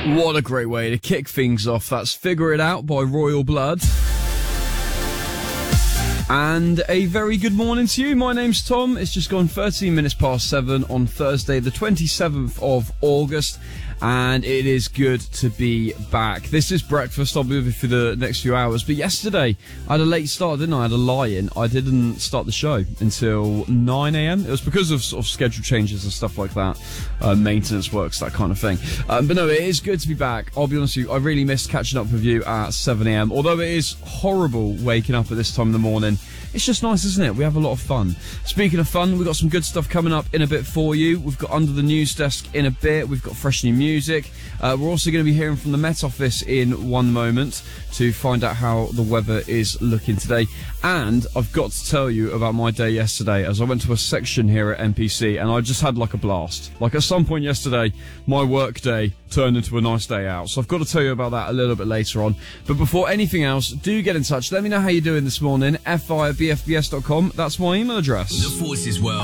What a great way to kick things off. That's Figure It Out by Royal Blood. And a very good morning to you. My name's Tom. It's just gone 13 minutes past 7 on Thursday, the 27th of August. And it is good to be back. This is breakfast. I'll be with you for the next few hours. But yesterday, I had a late start, didn't I? I had a lie-in. I didn't start the show until 9 a.m. It was because of sort of schedule changes and stuff like that. Maintenance works, that kind of thing. But no, it is good to be back. I'll be honest with you, I really missed catching up with you at 7 a.m. Although it is horrible waking up at this time in the morning. It's just nice, isn't it? We have a lot of fun. Speaking of fun, we've got some good stuff coming up in a bit for you. We've got Under the News Desk in a bit. We've got fresh new music. We're also going to be hearing from the Met Office in one moment to find out how the weather is looking today. And I've got to tell you about my day yesterday, as I went to a section here at NPC and I just had like a blast. Like at some point yesterday, my work day turned into a nice day out. So I've got to tell you about that a little bit later on. But before anything else, do get in touch. Let me know how you're doing this morning. fi@bfbs.com. That's my email address. The Forces World